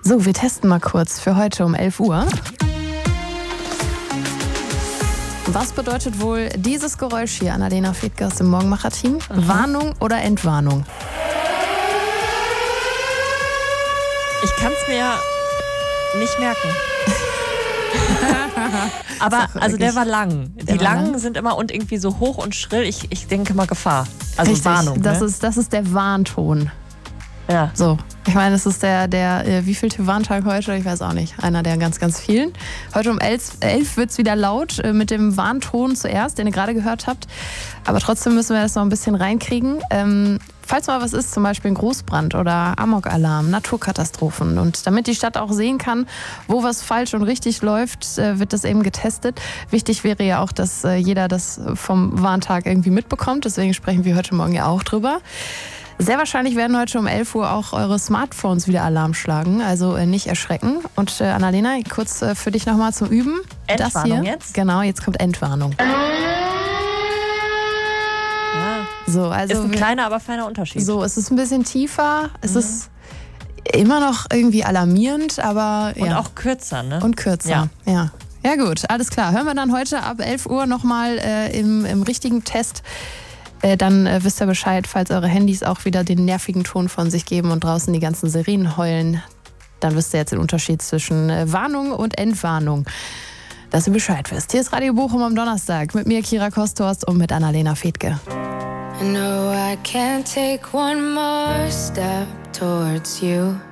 So, wir testen mal kurz für heute um 11 Uhr. Was bedeutet wohl dieses Geräusch hier, Annalena Fedke aus dem Morgenmacher-Team? Warnung oder Entwarnung? Ich kann es mir nicht merken. Aber also der war lang. Die langen sind immer und irgendwie so hoch und schrill. Ich denke mal Gefahr. Also Richtig, Warnung. Das ne? ist der Warnton. Ja. So, ich meine, es ist der wievielte Warntag heute? Ich weiß auch nicht. Einer der ganz, ganz vielen. Heute um 11 wird es wieder laut mit dem Warnton zuerst, den ihr gerade gehört habt. Aber trotzdem müssen wir das noch ein bisschen reinkriegen. Falls mal was ist, zum Beispiel ein Großbrand oder Amokalarm, Naturkatastrophen. Und damit die Stadt auch sehen kann, wo was falsch und richtig läuft, wird das eben getestet. Wichtig wäre ja auch, dass jeder das vom Warntag irgendwie mitbekommt. Deswegen sprechen wir heute Morgen ja auch drüber. Sehr wahrscheinlich werden heute um 11 Uhr auch eure Smartphones wieder Alarm schlagen, also nicht erschrecken. Und Annalena, kurz für dich nochmal zum Üben. Entwarnung das hier, jetzt? Genau, jetzt kommt Entwarnung. Ja. So, also Ist ein kleiner, aber feiner Unterschied. So, es ist ein bisschen tiefer, es ist immer noch irgendwie alarmierend, aber Und ja. auch kürzer, ne? Und kürzer, ja. Ja gut, alles klar. Hören wir dann heute ab 11 Uhr nochmal im richtigen Test. Dann wisst ihr Bescheid, falls eure Handys auch wieder den nervigen Ton von sich geben und draußen die ganzen Sirenen heulen. Dann wisst ihr jetzt den Unterschied zwischen Warnung und Entwarnung. Dass ihr Bescheid wisst. Hier ist Radio Bochum am Donnerstag mit mir, Kira Kosthorst, und mit Annalena Fedke. I know I can't take one more step towards you.